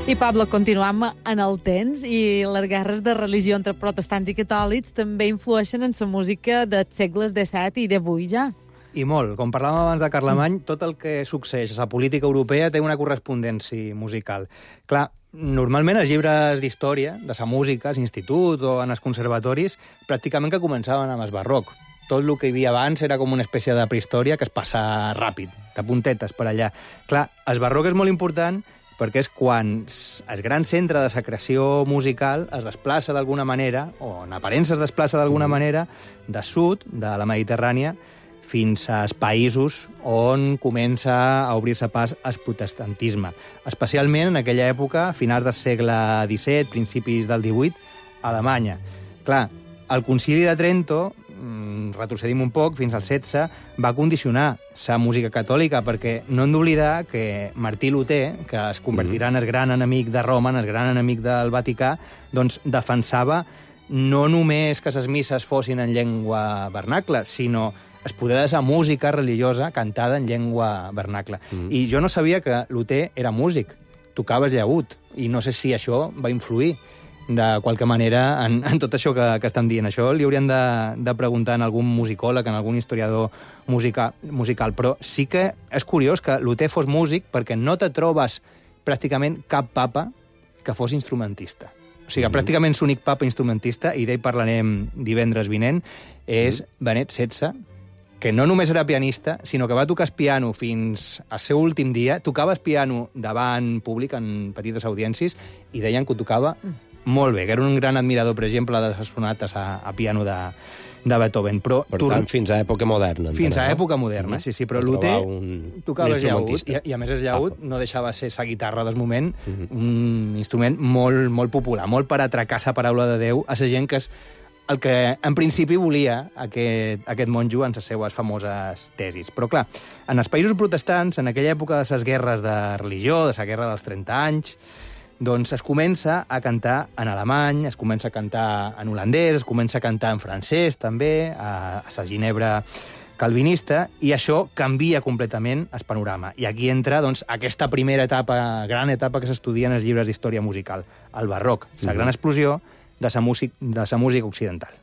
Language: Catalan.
I, Pablo, continuam en el temps i les guerres de religió entre protestants i catòlics també influeixen en la música dels segles XVII i d'avui ja. I molt. Com parlàvem abans de Carlemany, tot el que succeeix a la política europea té una correspondència musical. Clar, normalment els llibres d'història, de la música, a l'institut o en els conservatoris, pràcticament que començaven amb el barroc. Tot el que hi havia abans era com una espècie de prehistòria que es passa ràpid, de puntetes per allà. Clar, el barroc és molt important perquè és quan el gran centre de la creació musical es desplaça d'alguna manera, o en aparença es desplaça d'alguna manera, de sud, de la Mediterrània, fins als països on comença a obrir-se pas al protestantisme. Especialment en aquella època, finals del segle XVII, principis del XVIII, a Alemanya. Clar, el Concili de Trento, retrocedim un poc, fins al XVI, va condicionar la música catòlica, perquè no hem d'oblidar que Martí Luter, que es convertirà en el gran enemic de Roma, en el gran enemic del Vaticà, doncs defensava no només que les misses fossin en llengua vernacla, sinó el poder de la música religiosa cantada en llengua vernacla. I jo no sabia que Luter era músic, tocava el llaüt, i no sé si això va influir de qualque manera en tot això que estem dient. Això li haurien de preguntar en algun musicòleg, en algun historiador musical. Però sí que és curiós que Luter fos músic perquè no te trobes pràcticament cap papa que fos instrumentista. O sigui, pràcticament l'únic papa instrumentista, i d'ell parlarem divendres vinent, és Benet XVI, que no només era pianista, sinó que va tocar el piano fins al seu últim dia, tocava el piano davant públic en petites audiències i deien que ho tocava molt bé, que era un gran admirador, per exemple, de les sonates a piano de Beethoven. Però per tant, fins a època moderna. Fins a època moderna, sí, però Luter tocava el llaüt, i a més el llaüt no deixava ser la guitarra del moment, un instrument molt, molt popular, molt per atracar la paraula de Déu a la gent que és el que en principi volia aquest monjo en les seues famoses tesis. Però clar, en els països protestants, en aquella època de les guerres de religió, de la guerra dels 30 anys, doncs es comença a cantar en alemany, es comença a cantar en holandès, es comença a cantar en francès també, a la Ginebra calvinista, i això canvia completament el panorama. I aquí entra doncs, aquesta primera etapa, gran etapa que s'estudia en els llibres d'història musical, el barroc, la gran explosió de la música occidental.